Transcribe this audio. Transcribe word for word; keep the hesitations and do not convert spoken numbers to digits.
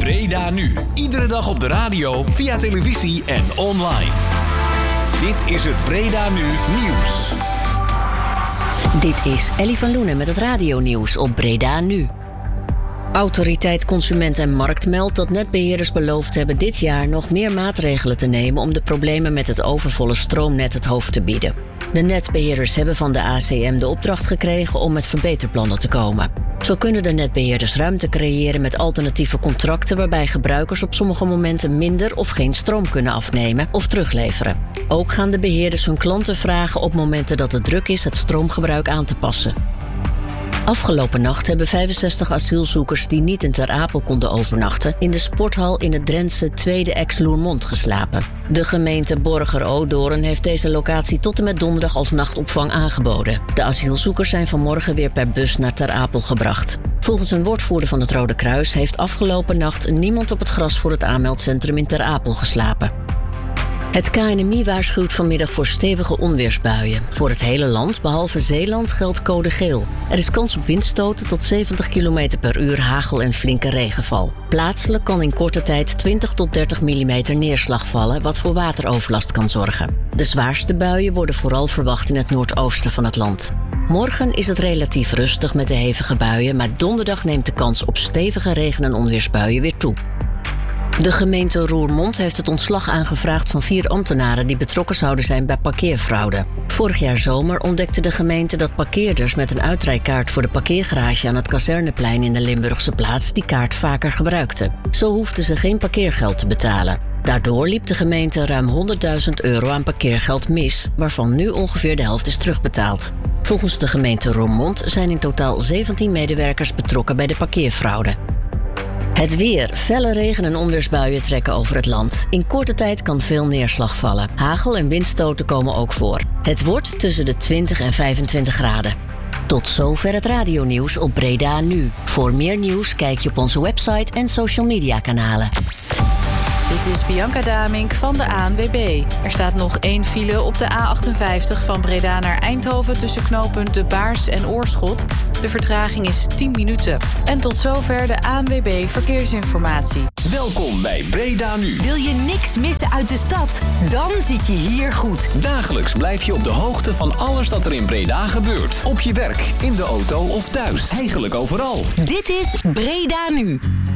Breda Nu. Iedere dag op de radio, via televisie en online. Dit is het Breda Nu Nieuws. Dit is Ellie van Loenen met het radionieuws op Breda Nu. Autoriteit Consument en Markt meldt dat netbeheerders beloofd hebben dit jaar nog meer maatregelen te nemen om de problemen met het overvolle stroomnet het hoofd te bieden. De netbeheerders hebben van de A C M de opdracht gekregen om met verbeterplannen te komen. Zo kunnen de netbeheerders ruimte creëren met alternatieve contracten waarbij gebruikers op sommige momenten minder of geen stroom kunnen afnemen of terugleveren. Ook gaan de beheerders hun klanten vragen op momenten dat het druk is het stroomgebruik aan te passen. Afgelopen nacht hebben vijfenzestig asielzoekers die niet in Ter Apel konden overnachten in de sporthal in het Drentse Tweede Ex-Loermond geslapen. De gemeente Borger-Odoorn heeft deze locatie tot en met donderdag als nachtopvang aangeboden. De asielzoekers zijn vanmorgen weer per bus naar Ter Apel gebracht. Volgens een woordvoerder van het Rode Kruis heeft afgelopen nacht niemand op het gras voor het aanmeldcentrum in Ter Apel geslapen. Het K N M I waarschuwt vanmiddag voor stevige onweersbuien. Voor het hele land, behalve Zeeland, geldt code geel. Er is kans op windstoten tot zeventig kilometer per uur, hagel en flinke regenval. Plaatselijk kan in korte tijd twintig tot dertig millimeter neerslag vallen, wat voor wateroverlast kan zorgen. De zwaarste buien worden vooral verwacht in het noordoosten van het land. Morgen is het relatief rustig met de hevige buien, maar donderdag neemt de kans op stevige regen- en onweersbuien weer toe. De gemeente Roermond heeft het ontslag aangevraagd van vier ambtenaren die betrokken zouden zijn bij parkeerfraude. Vorig jaar zomer ontdekte de gemeente dat parkeerders met een uitrijkaart voor de parkeergarage aan het Kazerneplein in de Limburgse plaats die kaart vaker gebruikten. Zo hoefden ze geen parkeergeld te betalen. Daardoor liep de gemeente ruim honderdduizend euro aan parkeergeld mis, waarvan nu ongeveer de helft is terugbetaald. Volgens de gemeente Roermond zijn in totaal zeventien medewerkers betrokken bij de parkeerfraude. Het weer. Felle regen- en onweersbuien trekken over het land. In korte tijd kan veel neerslag vallen. Hagel en windstoten komen ook voor. Het wordt tussen de twintig en vijfentwintig graden. Tot zover het radionieuws op Breda Nu. Voor meer nieuws kijk je op onze website en social media kanalen. Dit is Bianca Damink van de A N W B. Er staat nog één file op de A achtenvijftig van Breda naar Eindhoven tussen knooppunt De Baars en Oorschot. De vertraging is tien minuten. En tot zover de A N W B Verkeersinformatie. Welkom bij Breda Nu. Wil je niks missen uit de stad? Dan zit je hier goed. Dagelijks blijf je op de hoogte van alles dat er in Breda gebeurt. Op je werk, in de auto of thuis. Eigenlijk overal. Dit is Breda Nu.